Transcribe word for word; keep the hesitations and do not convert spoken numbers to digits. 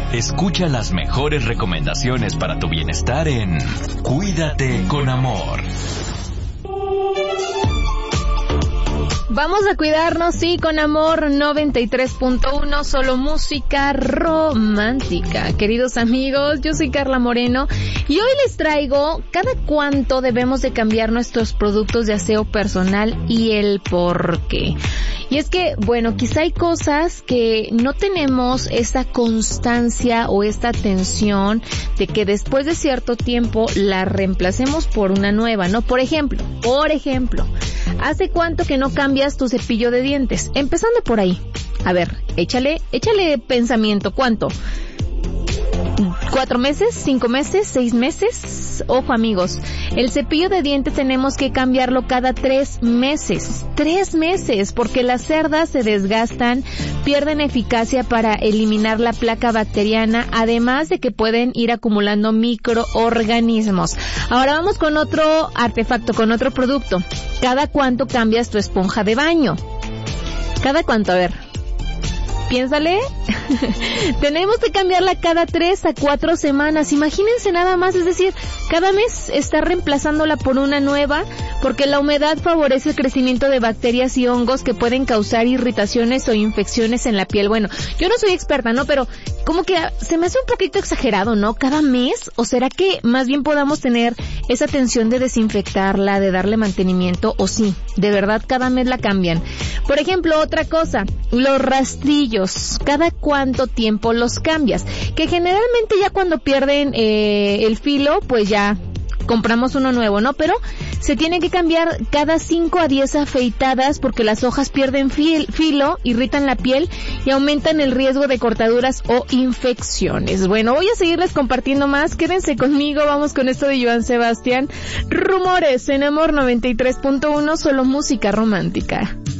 Escucha las mejores recomendaciones para tu bienestar en Cuídate con Amor. Vamos a cuidarnos, sí, con amor. Noventa y tres punto uno, solo música romántica. Queridos amigos, yo soy Carla Moreno y hoy les traigo cada cuánto debemos de cambiar nuestros productos de aseo personal y el por qué. Y es que, bueno, quizá hay cosas que no tenemos esa constancia o esta atención de que después de cierto tiempo la reemplacemos por una nueva, ¿no? Por ejemplo, por ejemplo, ¿hace cuánto que no cambias tu cepillo de dientes? Empezando por ahí. A ver, échale, échale pensamiento. ¿Cuánto? ¿Cuatro meses? ¿Cinco meses? ¿Seis meses? Ojo amigos, el cepillo de dientes tenemos que cambiarlo cada tres meses. Tres meses, porque las cerdas se desgastan, pierden eficacia para eliminar la placa bacteriana, además de que pueden ir acumulando microorganismos. Ahora vamos con otro artefacto, con otro producto. ¿Cada cuánto cambias tu esponja de baño? ¿Cada cuánto? A ver, piénsale. Tenemos que cambiarla cada tres a cuatro semanas. Imagínense nada más, es decir, cada mes está reemplazándola por una nueva, porque la humedad favorece el crecimiento de bacterias y hongos que pueden causar irritaciones o infecciones en la piel. Bueno, yo no soy experta, ¿no? Pero como que se me hace un poquito exagerado, ¿no? ¿Cada mes? ¿O será que más bien podamos tener esa atención de desinfectarla, de darle mantenimiento? ¿O sí, de verdad cada mes la cambian? Por ejemplo, otra cosa, los rastrillos. ¿Cada cuánto tiempo los cambias? Que generalmente ya cuando pierden eh, el filo, pues ya compramos uno nuevo, ¿no? Pero se tiene que cambiar cada cinco a diez afeitadas porque las hojas pierden fil, filo, irritan la piel y aumentan el riesgo de cortaduras o infecciones. Bueno, voy a seguirles compartiendo más. Quédense conmigo, vamos con esto de Joan Sebastián. Rumores en Amor noventa y tres punto uno, solo música romántica.